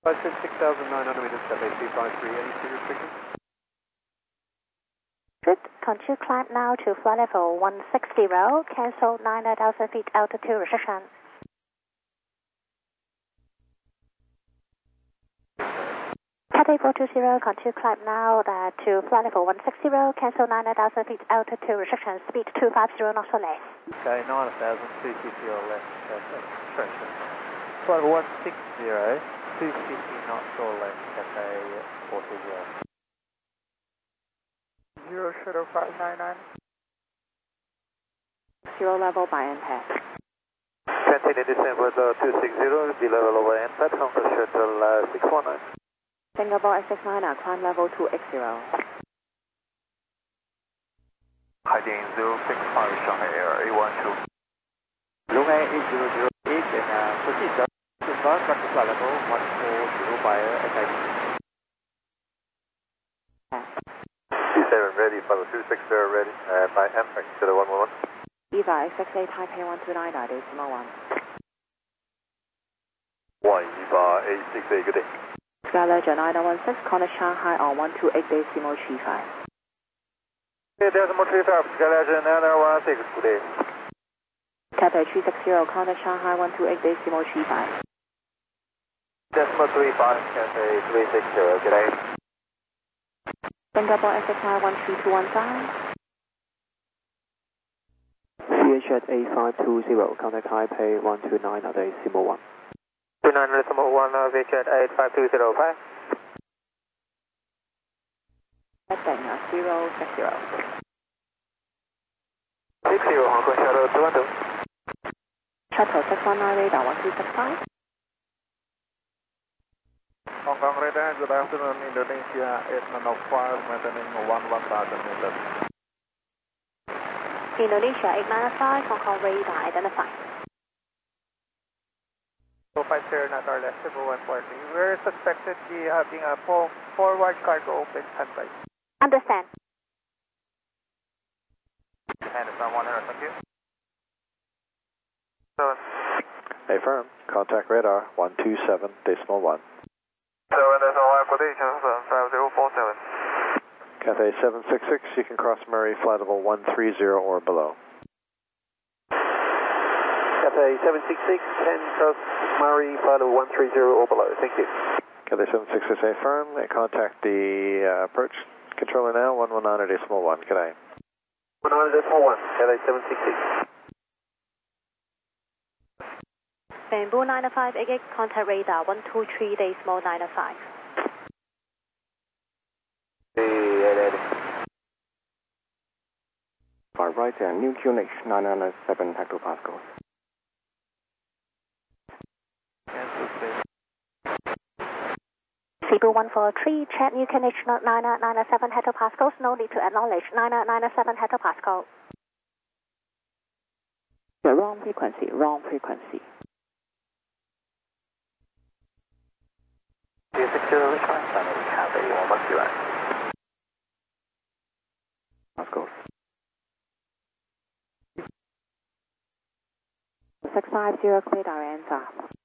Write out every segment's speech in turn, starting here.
6,900 meters, Cathay 253, any speed restrictions? Good. Continue climb now to flight level 160, cancel 9,000 feet altitude restriction. Cathay 420, continue climb now to flight level 160, cancel 9,000 feet altitude restriction, speed 250 knots or less. Okay, 9,000, 250 or less, pressure. Flight level 160, 250 knots or less, Cathay 420. 0 Shuttle 599. 0 level by impact. Continue December 260, below level over impact, Concord Shuttle 619. Singapore X69, climb level 280. Heading 065, Shanghai Air A12. Lunga 8008 and proceed to start back to flight level 140 via SID. C7 ready, follow 260 ready, by impact to the 111. EVA X68 Taipei 129, decimal 1. 1EVA 868, good day. Skyledger 9016, contact Shanghai on 128 decimal 35. Decimal 35, Skyledger 9016, good day. Cathay 360, contact Shanghai 128 decimal 35. Decimal 35, Cathay 360, good day. Singapore X69 13215. CHS 8520, contact Taipei 129, decimal 1. 29.1, VHAT 85205. Heading 060. 60, Hong Kong Shuttle 212. Shuttle 619 radar 1265. Hong Kong radar, good afternoon, Indonesia 8905, maintaining 11,000 meters. Indonesia 895, Hong Kong radar identified. 250 not or less, Cebu 140. We're suspected to be having a forward cargo open standby. Understand. Anderson 100, thank you. 7. Affirm, contact radar 127, decimal 1. 7 decimal 1, good day, 5047. Cathay 766, you can cross Murray, flight level 130 or below. Cathay 766, 10 cross Murray, flight level 130 or below, thank you. Cathay 766, affirm, contact the approach controller now, 119 decimal 1, good day. 119 decimal 1, Cathay 766. Bamboo 90588, contact radar 123 decimal 905. Far right and new QNH 997 hectopascals. Cebu 143, check new QNH 997 hectopascals, no need to acknowledge 997 hectopascal. The wrong frequency, wrong frequency. Securely transmitting, we have a 110. Pascals. 650, clear our answer.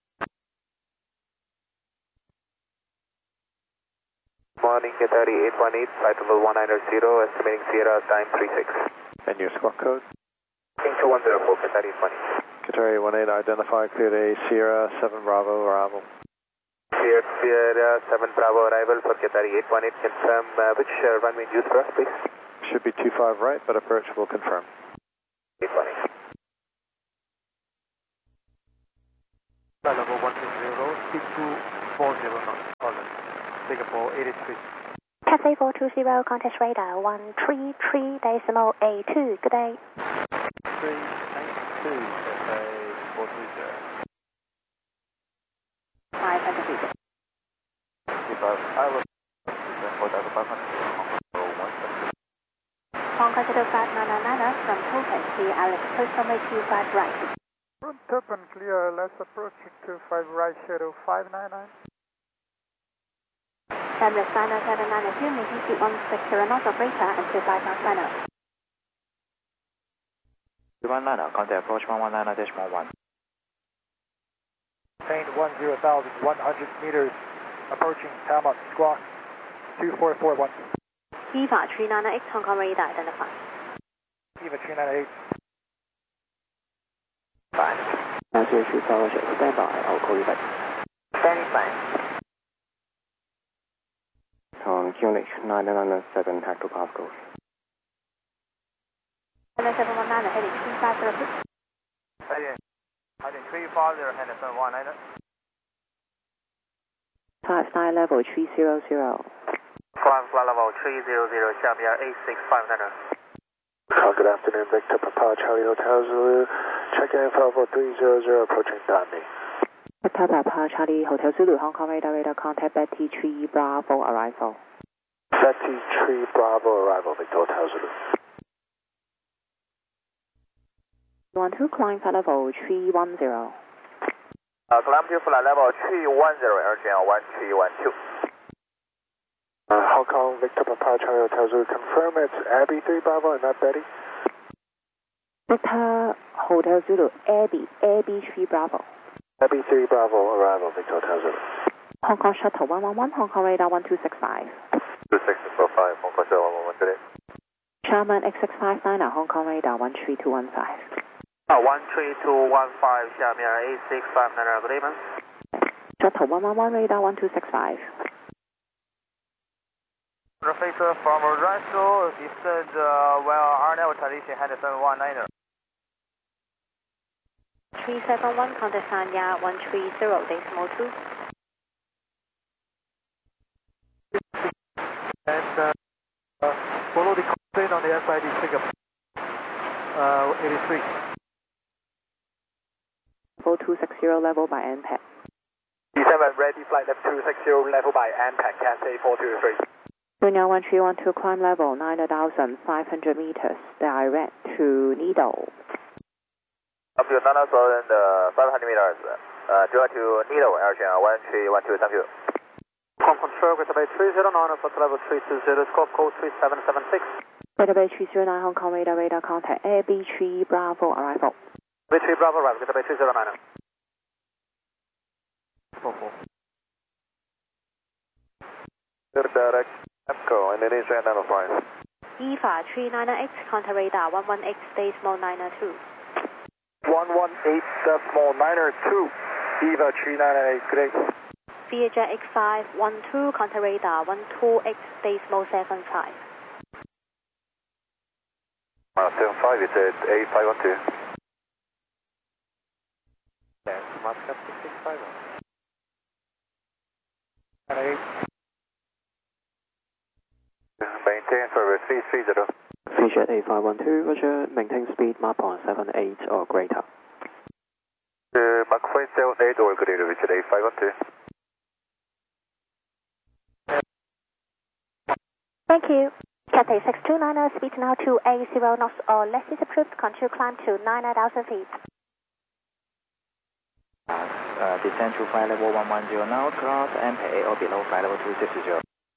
Morning, Qatari 818, flight level 190, estimating Sierra time 36. And your squawk code? King 2104, Qatari 818. Qatari 18, identify, cleared a Sierra 7 Bravo arrival. Cleared Sierra 7 Bravo arrival for Qatari 818, confirm which runway use for us, please? Should be 25 right, but approach will confirm. 818. Flight level 120, speed 240 knots, Holland. Singapore 83. Cathay 420, contest radar 133 decimal A2, good day. 392, Cathay 420. 500 feet. I will for the 500. Hong Kong Shuttle 5999 from Tokyo, see Alex, please runway 25 right. Front open clear, let's approach 25 right, Shuttle 599. Emirates 99792, maintain speed 160 knots operator until 5 knots final. 119, contact approach 119.1. Maintain 10,100 meters, approaching Talmud, squawk 2441. EVA 398X, Hong Kong radar identified. EVA 398. Fine. As you should stand by, I'll call you back. Standing by. On QNH 997 hectopascals. 719, heading 350. Heading 350, Henderson 19. 59 level 300. Climb flight level 300, 下面 A6500. Good afternoon, Victor Papa Charlie Hotel Zulu. Check in flight level 300, approaching Dundee. Victor Papa Charlie Hotel Zulu, Hong Kong radar contact Betty 3 Bravo arrival. Betty 3 Bravo arrival, Victor Hotel Zulu. 12, climb flight level 310. Climb to flight level 310, Air 1312. Hong Kong Victor Papa Charlie Hotel Zulu, confirm it's Abby 3 Bravo and not Betty? Victor Hotel Zulu, Abby 3 Bravo. Abby 3 Bravo, arrival, Victor Hotel Zulu. Hong Kong Shuttle 111, Hong Kong radar 1265. 2645, Hong Kong Shuttle 111 today. Sherman X659, Hong Kong radar 13215. 13215, 下面 A6500, good evening. Shuttle 111, radar 1265. Interfacer from Russell, descend well Arnell Tradition Henderson 19. 371, contact Sanya 130, decimal 2. And follow the complaint on the SID Singapore 83. 4260 level by NPAC. D7 ready, flight level 260 level by ANPAC, Cathay 423. Junior 1312, climb level 9,500 meters, direct to Needle. Up to 9,500 meters, direct to Needle, Air 1312, thank you. Control, Greater Bay 309, flight level 320, scope code 3776. Greater Bay 309, Hong Kong radar contact AB3 Bravo arrival. AB3 Bravo arrival, Greater Bay 309. 44. Direct, EPCO, Indonesia identified. EVA 399X, contact radar 11X, decimal 902. 118.902, EVA 398, good day. Viager X512, contact radar 12X, decimal 75. 75, it's at A512. Yes, Moscow 665. 98. Maintain service 330. Vision A512, Roger, maintain speed Mach 0.78 or greater. Mach 0.78 or greater, Vision A512. Thank you. Cathay 629, speed now to A0 knots or less is approved. Continue climb to 9,000 feet. Descend to flight level 110 now, cross MPA or below flight level 260.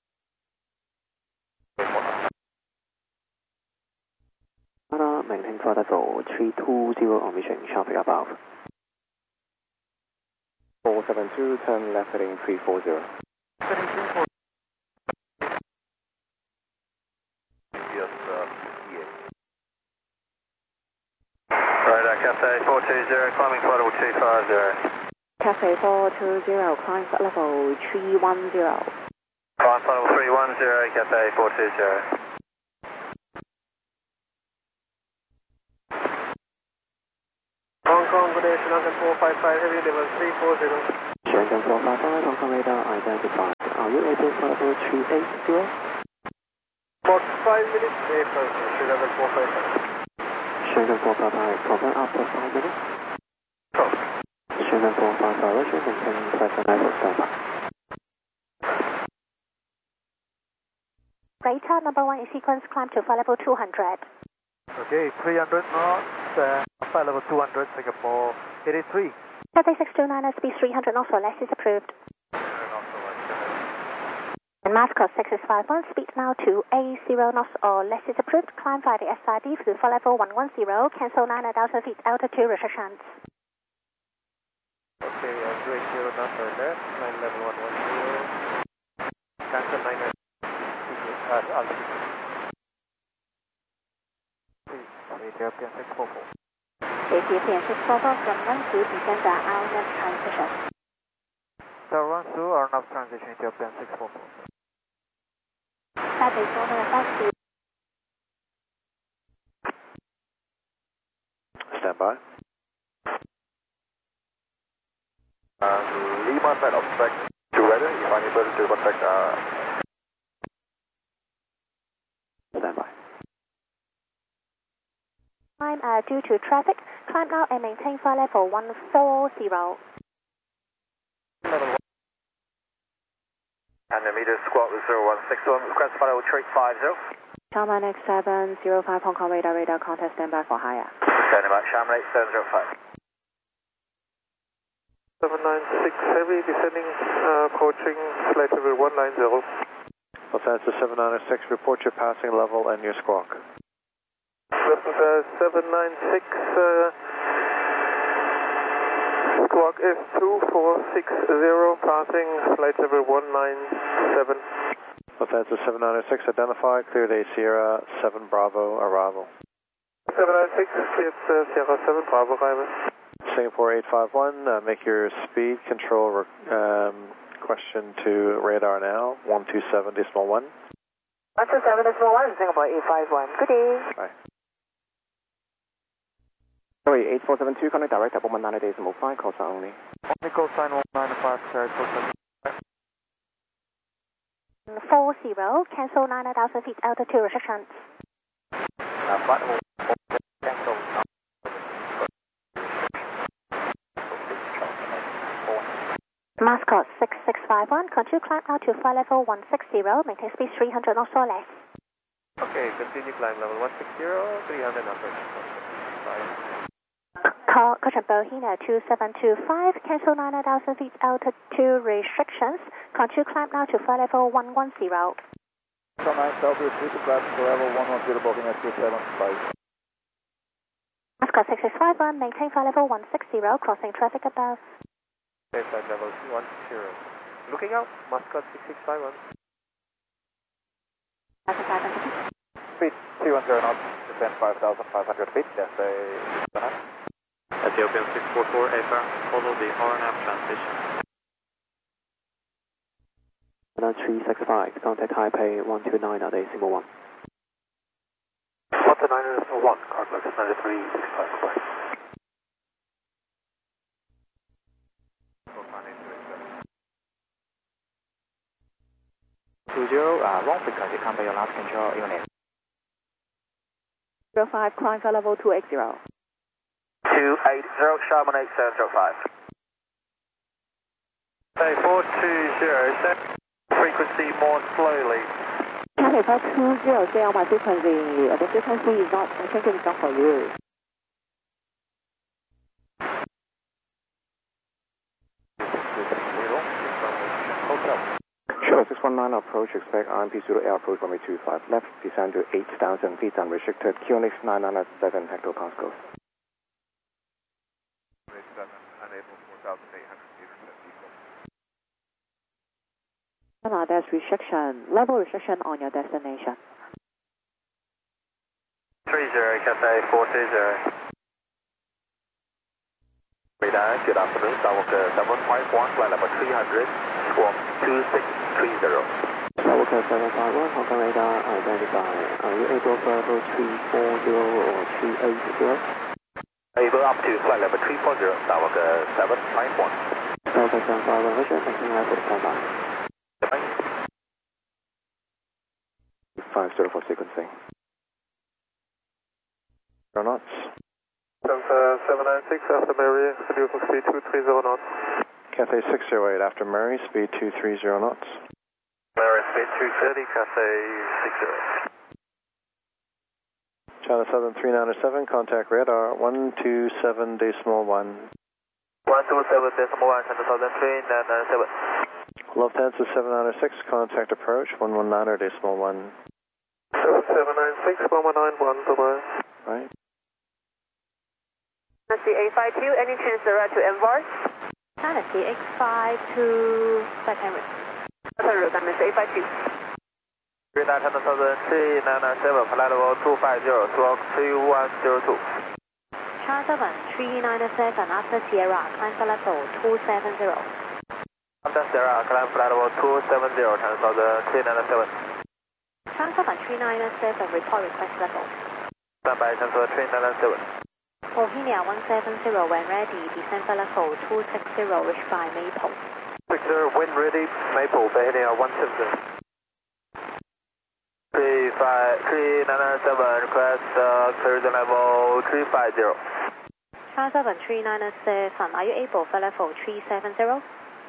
Maintain flight level 320 on mission, traffic above. 472, turn left heading 340. Right, Cathay 420, climbing flight level 250. Cathay 420, climb flight level 310. Climb flight level 310, Cathay 420. Hong Kong, good day, Shenzhen 455, heavy level 340. Shenzhen 455, Hong Kong radar identified. Are you able for level 380? About 5 minutes, April, Shenzhen 455. Shenzhen 455, confirm after 5 minutes. Oh. Shenzhen 455, Roger, maintain present level standby. Radar number 1 in sequence, climb to flight level 200. Okay, 300 knots, flight level 200, Singapore 83. Cathay 629, speed 300 knots or less is approved. And Moscow 6651, speed now to A0 knots or less is approved. Climb via the SID through flight level 110, cancel 9,000 feet altitude restrictions. Okay, I'm doing 0 knots or left, line level 110. Cancel 9 altitude. Please, Ethiopian 644. Ethiopian 644 from Wansu, descend the RNAV transition. So Wansu, RNAV transition, Ethiopian 644. That is order effective. Stand by. Lima side obstruct to weather, if unable to contact stand by. Climb due to traffic, climb now and maintain flight level 140. Level 1. And the meter squawk with 0161, request flight level 350. Sharman X705 Hong Kong radar contact standby for higher. Standing by, Sharman 8705. 796 heavy descending, approaching flight level 190. Lufthansa 796, report your passing level and your squawk. Lufthansa 796, squawk is 2460, passing flight level 197. Lufthansa 796, identify, cleared A Sierra 7 Bravo, arrival. 796, cleared Sierra 7 Bravo, arrival. Singapore 851, make your speed control question to radar now, 127.1. 127.1, Singapore 851. Good day. Bye. Sorry, 8472, contact direct at 190.5, call sign only. Only call sign 195, carry call sign. 40, cancel 9,000 feet altitude restrictions. Flight level 1, cancel. Mascot 6651, continue climb out to flight level 160, maintain speed 300 knots or less. Okay, continue climb level 160, 300 knots. Caution Bohina 2725, cancel 9,000 feet altitude restrictions, continue climb now to flight level 110. So 9 Celsius, please climb to level 110, Bohina 275. Mascot 6651, maintain flight level 160, crossing traffic above. Flight level 10. Looking out, Muscat 6651. Speed 310 knots, descend 5,500 feet, that's a... Ethiopian 644 AFAR, follow the RNAV transition. 365, contact Taipei 129 at decimal 1. 129.1, Carbox 9365. 20, wrong frequency, come by your last control unit. 05, climb flight level 280. 280, Sharman 8705. Hey, 420, set frequency more slowly. Cathay 520, stay on my frequency. The frequency is not, I think it's not for you. Sure, 619 approach, expect RMP pseudo air approach runway 25 left, descend to 8,000 feet unrestricted, QNX 997 hectopascals. Unable 4,800 meters at default. There's restriction, level restriction on your destination. 30, Cathay 420. Radar, good afternoon, Sawalker 751, flight level 300, squawk 2630. Sawalker 751, Hong Kong radar, identify. Are you able to level 340 or 380? Able up to flight level 340, Sawalker 751. Sawalker 751, Richard, maintain level standby. 50 for sequencing. 0 knots. 796 after Mary, reducing speed 230 knots. Cathay 608 after Murray, speed 230 knots. Mary, speed 230, Cathay 60. China Southern 397, contact radar 127.1. 127.1, China Southern 397. Lufthansa 796, contact approach 119.1. 796, 1191, bye-bye. Right. Nancy 852, any change to MVARS? China CX5 to Flight Henry. Road Dynasty 852. Radar China Southern 3997, flight level 250, stroke 3102. China 7397 after Sierra, climb flight level 270. After Sierra, climb flight level 270, China Southern 397. China 7397, report request level. Stand by, China Southern 397. Bohemia 170, when ready, descend flight level 260, reach by Maple. Victor, when ready, Maple, Bohemia 170. 3997, request clearance level 350. China 7397, are you able for level 370?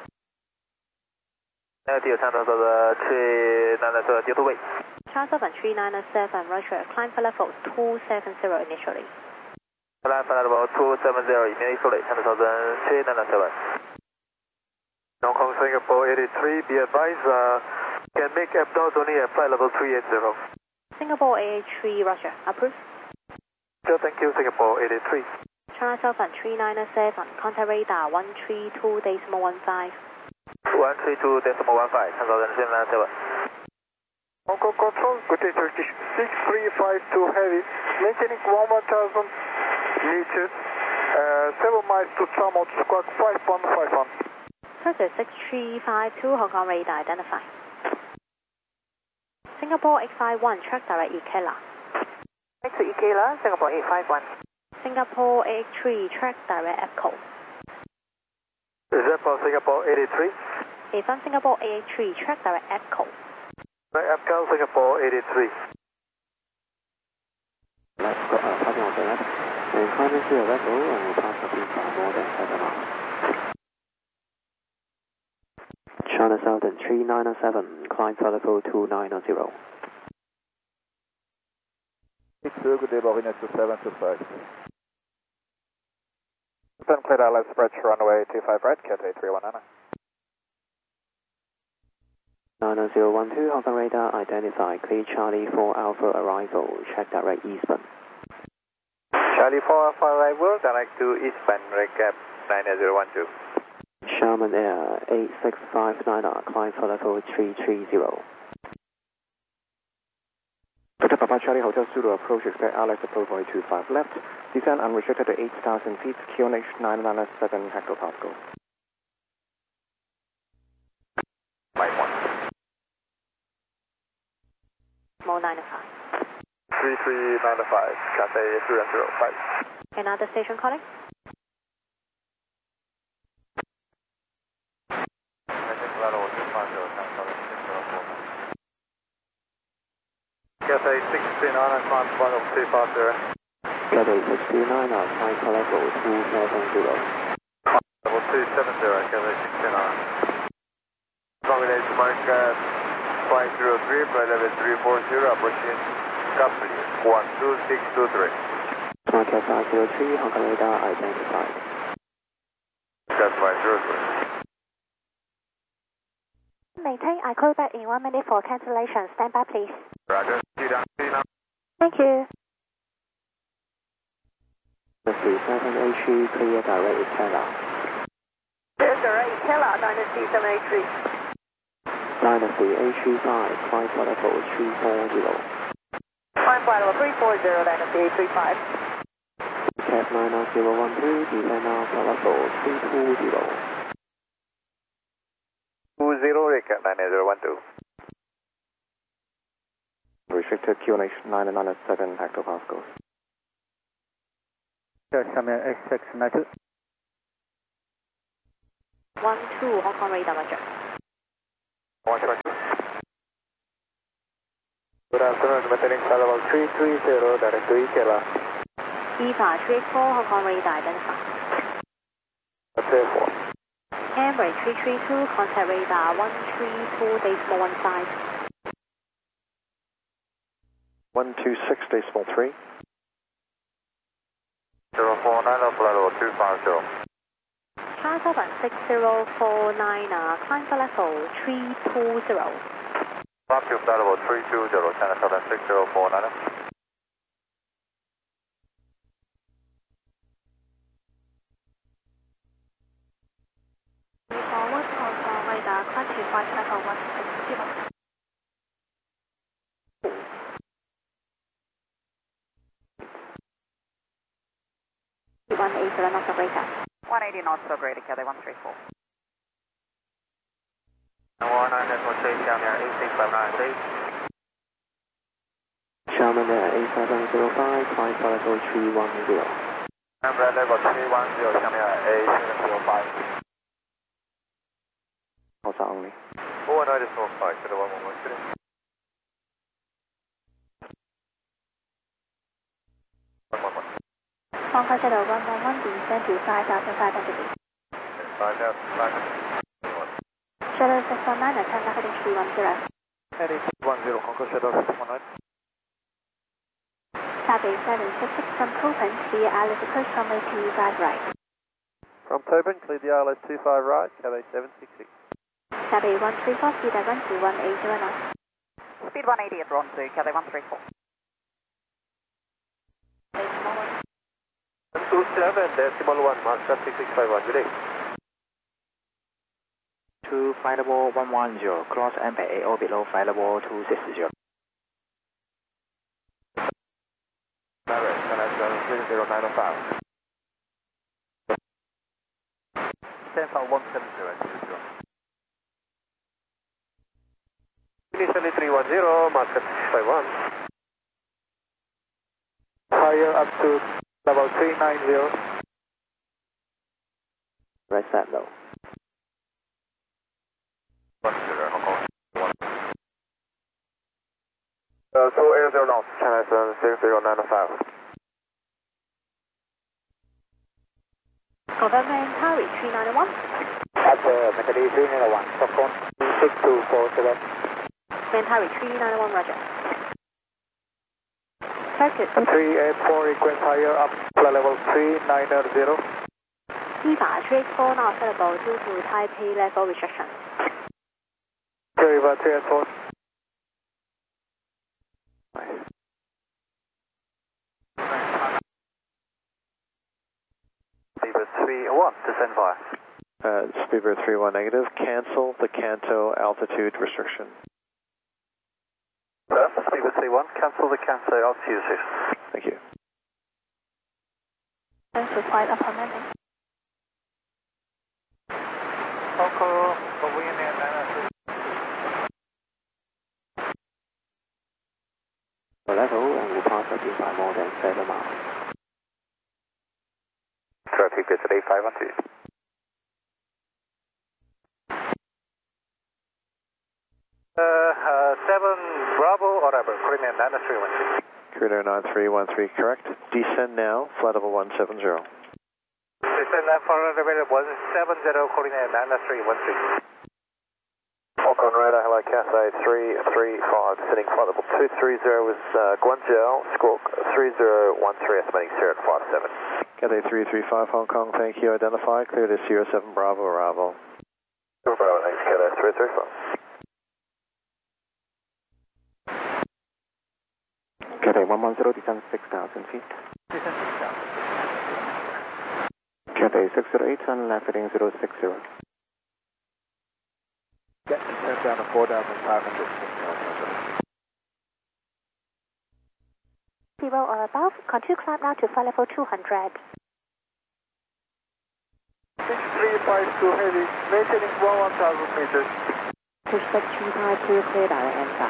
Negative, China Southern 397, due to wait. China 7397, Roger, climb for level 270 initially. Climb for level 270 initially, China Southern 397. Hong Kong Singapore 83, be advised, can make abnormal only at flight level 380. Singapore AA3, Roger, approved. Sure, thank you, Singapore 83. China 7397, contact radar 132.15. 132.15, China Southern 397. Hong Kong Control, good day Turkish 6352 heavy, maintaining 1,000 meters, 7 miles to Samot, squawk 5151. Turkish 6352, Hong Kong radar identify. Singapore 851, track direct Ikela. Next to Ikela, Singapore 851. Singapore 83, track direct Echo. Is that for Singapore 83? From Singapore 83, track direct Echo. Echo, Singapore 83. Let's go, passing on the left, and climbing to the level, and we'll pass the speed by more than 7 miles. China Southern 397, climb for level 290. 62, good day, Bohemia 2725. Then clear out, let's approach runway 25 right, Cathay 319. 99012, Hong Kong radar identify, clear Charlie 4 Alpha arrival, check direct eastbound. Charlie 4 Alpha arrival, direct to eastbound, recap 9012. Sharman Air 8659, climb for level 330. Victor Papa Charlie Hotel Zulu approach, expect RLS approach 25 left, descend unrestricted to 8,000 feet, QNH 997 hectopascal. Flight 1. Mo 95. 3395, Cathay 305. Another station calling? Cathay 69, climb flight level 250. Cathay 69, climb for level 270. Level 270, Cathay 69. Combination mark 503, flight level 340, approaching W 12623. Market 503, Hong Kong radar identified. That's 503. Maintain, I call back in 1 minute for cancellation. Stand by, please. Roger. Thank you. The 37HE clear direct Ikela. There's direct Ikela, Dynasty 783. Dynasty HE5, climb for level 340. Climb flight level 340, Dynasty 835. Cap 99013, descend now for level 320. 20, recap 9012. Restricted QNH 997 hectopascals. Xiamen X692. 12, Hong Kong radar, Roger. 122. Good afternoon, maintaining flight level 330, direct to Ikela. EVA 384, Hong Kong radar identify. Cathay 4. Cambridge 332, contact radar 132.15. 126.3. 049, flight level 250. China 6049, climb for level 320. Up to flight level 320, China Southern 6049. climb to flight level 160. 180 knots of breaker. 180 knots of greater Cathay 134. Warner, Network 3, down there, 865 please. Sherman A705, climb flight level 310. Number level 310, Xiamen A705. Alpha only. 419 is 45, to the 1113. 111. Hong Kong Shadow 111, descend to 5,500 feet. 5,500. Shadow 619, attend heading 310. Heading 310, Hong Kong Shadow 619. Taipei 766 from Copen, clear ILS approach runway 25 right. From Tobin, clear the ILS 25 right, Cathay 766. Taipei 134, speed at 12180 knots. Speed 180 at Ron 2, Cathay 134. 27.1, Master 6651, good day. To flight level 110, cross MPA below flight level 260. Direct, Canada 00905. Stand for 170. Initially 310, Master 651. Higher up to level 390. Right side low. 10, Hong Kong. 280 knots, China 60905. Confirm Harry 391. Macadie 391, Stockholm 6247. Harry 391, roger. Circuit. 384, request higher up flight level 390. Eva 384 not available due to Taipei level restriction. River 384. Speedbird 31, descend via. Speedbird 31 negative, cancel the Canto altitude restriction. Speedbird 31, cancel the Canto altitude restriction. Thank you. Thanks for flight upon landing. Hong Kong, Korean Air The level and will pass up by more than 7 miles. Traffic is at 8512. Seven Bravo, whatever, Korean 9313. Korean 9313, correct. Descend now, flight level 170. Descend now for elevator 170, Korean 9313. Hong Kong radar, hello, Cathay 335, descending flight level 230 with Guangzhou, squawk 3013, estimating 057. Cathay 335 Hong Kong, thank you. Identify, clear to 07 Bravo arrival. Bravo, thanks, Cathay 335. Cathay 110, descend 6,000 feet. Cathay 608, turn left heading 060. Get descend down to 4,500. 0 or above, continue climb now to flight level 200. 6352 heavy, maintaining 1,000 meters. Push back 352, clear direct answer.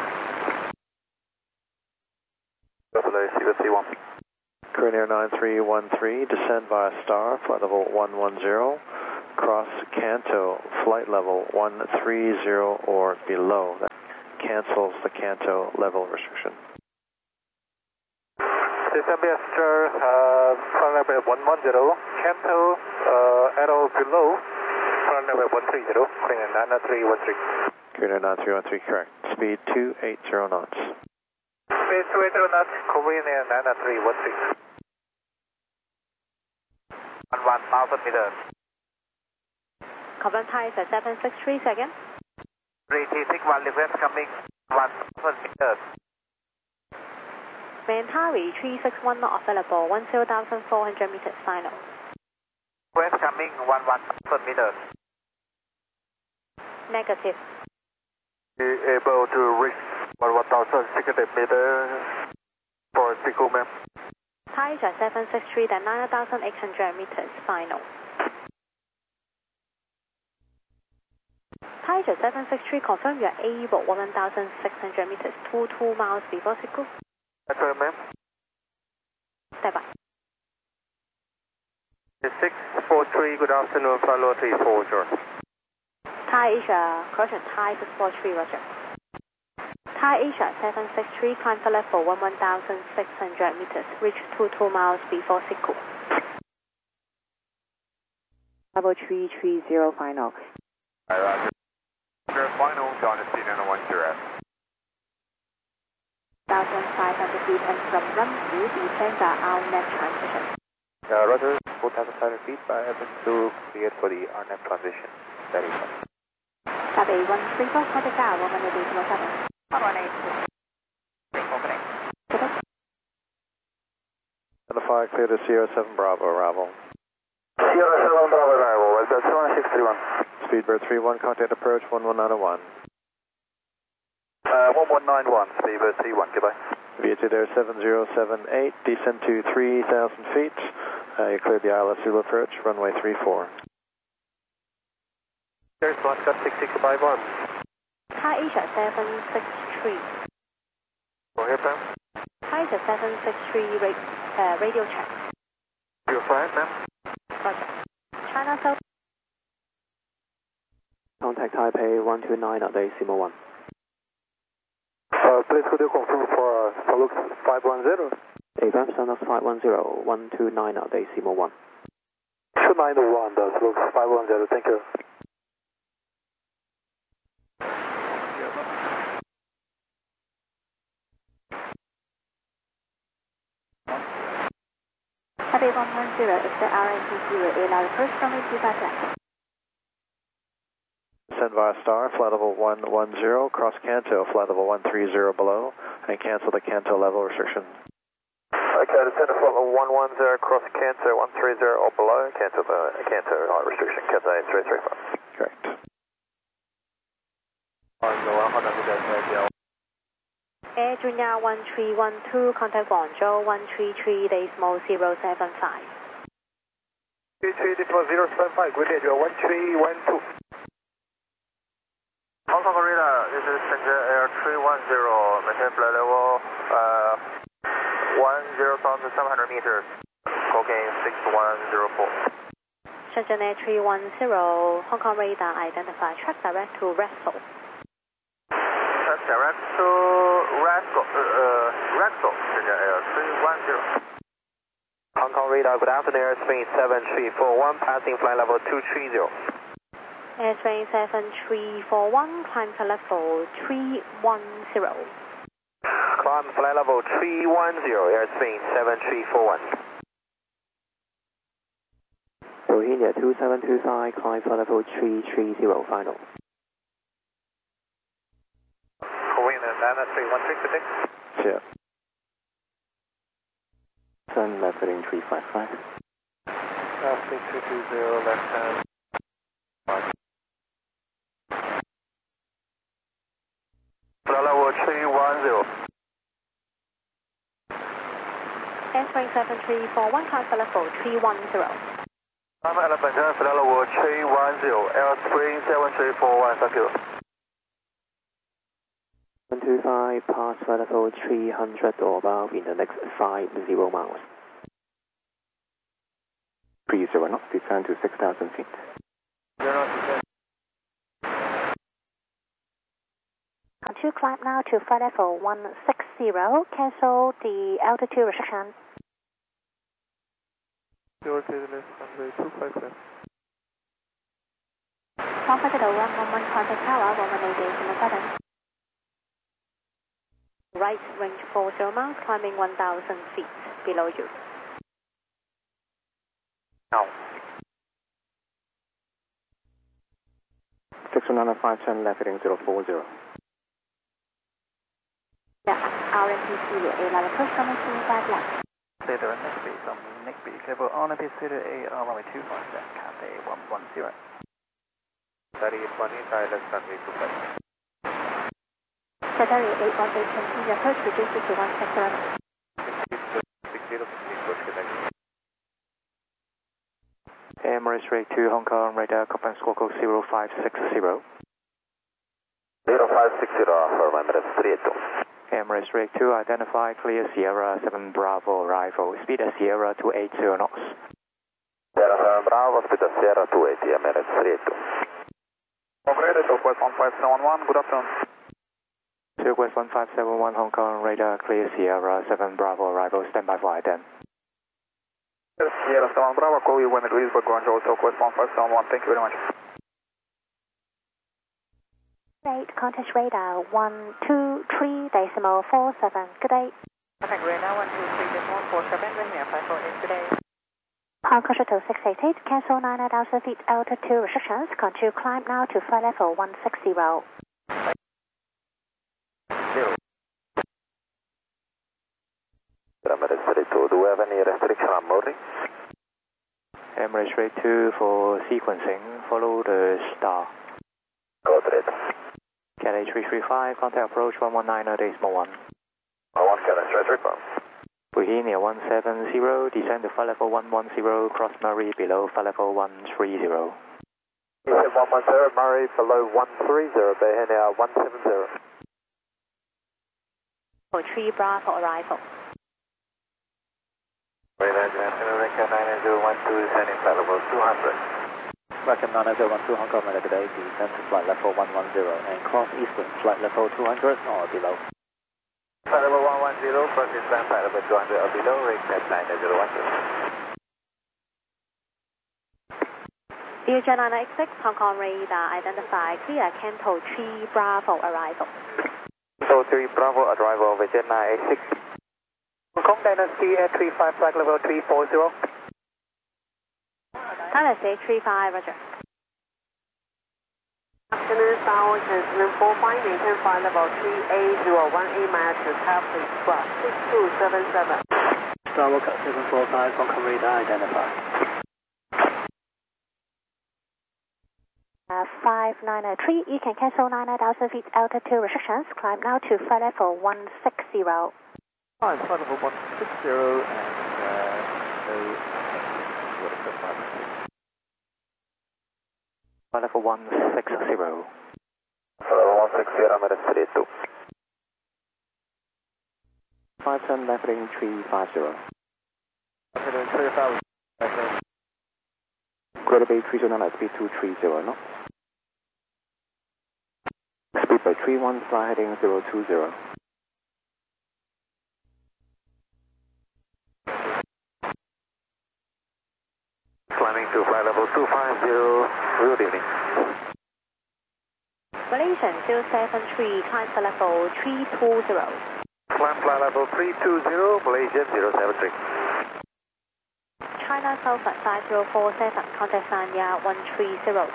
Buffalo, Speedbird 31. Korean Air 9313, descend via Star, flight level 110, cross Canto, flight level 130 or below. That cancels the Canto level restriction. Descend Master, flight level 110, Canto, arrow below, flight level 130, Korean 9313. Korean Air 9313, correct. Speed 280 knots. Speed 280 knots, Korean Air 9313. 1,000 meters. Confirm time is at 763 seconds. 361 request coming 1,000 meters. Harry 361 not available, 10,400 meters final. Request coming 1,000 meters. Negative. Able to reach 1,600 meters for Siku, ma'am. Thai Asia 763, then 9,800 meters, final. Thai Asia 763, confirm you are able 1,600 meters, 22 miles before Siku. Affirm, ma'am. Stand by. 643, good afternoon, flight level 340. Thai Asia, correction, Thai 643, roger. Thai Asia 763, climb for level 1,600 meters, reach 22 miles before Siku. Level 330 final. Roger. Final, John is Cena 10. 1,500 feet and from runway, descend the RNAV transition. Roger, 4,500 feet, open to cleared for the RNAV transition. Very good. Taipei 134, contact tower, 188.7. 118. Opening. Identify clear to Sierra 7 Bravo, arrival. Sierra 7 Bravo arrival, Westbird 1631. Speedbird 31, contact approach 11901. 1191, Speedbird 31, goodbye. Vietjet Air 7078, descend to 3,000 feet. You cleared the ILS Zulu approach, runway 34. There's Moscow 6651. Thai Asia 763. Go ahead, ma'am. Thai Asia 763, radio check. You're fine, ma'am. Roger. China South. Contact Taipei 129 at Decimal 1. Please could you confirm for Salux 510? AVAM Sonos 510, 129 at Decimal 1. 291, Salux 510, thank you. Taipei 110, exit RNT 0, allow the first runway 25 left. Descend via star, flight level 110, cross Canto, flight level 130 below, and cancel the Canto level restriction. Okay, descend to flight level 110, cross Canto 130 or below, cancel the Canto restriction, Cathay 335. Correct. Air Junior 1312, contact Guangzhou 133.075. 33075, good day, 1312. Hong Kong Radar, this is Shenzhen Air 310, maintain flight level 10,700 meters, cocaine 6104. Shenzhen Air 310, Hong Kong Radar, identify track direct to Rexel. Track direct to Rexel, Shenzhen Air 310. Hong Kong Radar, good afternoon, airspeed 7341, passing flight level 230. Airtrain 7341, climb to level 310. Climb flight level 310, airspeed 7341. Rohingya 2725, climb for level 330 final. Korean Nana 316 today. Yeah. Turn left heading 355. Traffic 220, left hand. Flight level 310. Airtrain 7341, climb to level 310. I'm Elephant, flight level 310, airspeed 7341, thank you. 125, pass flight level 300 or above in the next 50 miles. 30 knots, descend to 6,000 feet. Continue climb now to flight level 160, cancel the altitude restriction. Your left runway 25 left. 15011, contact tower, 188.7. Right range 40 miles, climbing 1,000 feet below you. Now. 695, left heading 040. Yeah, RMPC, allow the first runway 25 left. Clear next speed on next speed, clear RNP 8, runway 25 left, Cathay 110. 3820, Thai left runway 25. Secretary 818, continue approach, reduce it to 1611. 60, approach connect. Emirates Rate 2 Hong Kong, radar command squawk code 0560. 0560 for Emirates 382. Emirates Rate 2, identify, clear Sierra 7 Bravo arrival, speed at Sierra 280 knots. Sierra 7 Bravo, speed at Sierra 280, Emirates 382. Operator, Southwest 1571, good afternoon. Southwest 1571 Hong Kong, radar clear Sierra 7 Bravo arrival, standby for IDEN. Sierra 7 Bravo, call you when it is, but Guangzhou, Southwest 1571, thank you very much. Rate, contact radar 123.47, good day. Contact radar 123.47, Rahimir 548, good day. Power Control 688, cancel 9,000 feet altitude restrictions, continue climb now to flight level 160. Emirates 32, do we have any restriction on mooring? Emirates Rate 2 for sequencing, follow the star. Code red. Cathay 335, contact approach 119 decimal 1. 1 Cathay 335. Bohemia 170, descend to flight level 110, cross Murray below flight level 130. Descend 110, Murray below 130, Bohemia 170. 3 Bravo arrival. Radar National Record 9012, descending flight level 200. Record 9012 Hong Kong, good day, descend to flight level 110 and cross eastern flight level 200 or below. Flight level 110, cross eastern flight level 200 or below, record 9012. Airjet 986, Hong Kong radar, identify, clear, Canto 3 Bravo arrival. So 3 Bravo arrival, Airjet 986. Hong Kong Dynasty Air35, flight level 340. Dynasty 35, roger. Afternoon, South Transmission 45, maintain flight level 380, 18 miles to Taipei Square, 6277. Bravo 745, Hong Kong radar, identify. 5903, you can cancel 9,000 feet altitude restrictions, climb now to flight level 160. Flight level 160 and Flight level 160. Flight level 160, Emirates 32. 57 leveling 350. Leveling 350. Greater Bay 309 speed 230 knots. Speed by 31, fly heading 020. Climbing to flight level 250, good evening. Malaysian 073, climb for level 320. Climb flight level 320, Malaysian 073. China Southwest 5047, contact Sanya 130.2.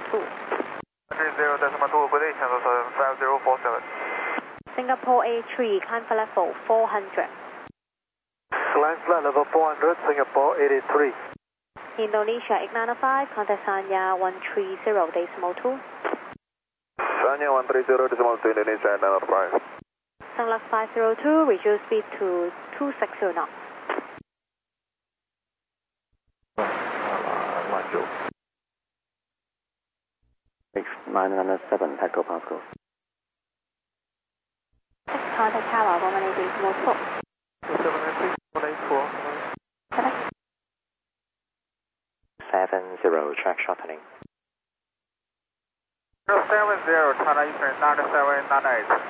130.2, good day, Channel 5047. Singapore A3, climb for level 400. Climb flight level 400, Singapore 83. Indonesia 895, contact Sanya 130.2. Sanya 130.2, Indonesia 905. Sunlux 502, reduce speed to 260 knots. 997, Echo Pascal. Contact Tower 118.4. 70, track shortening. 070, China Eastern 9798.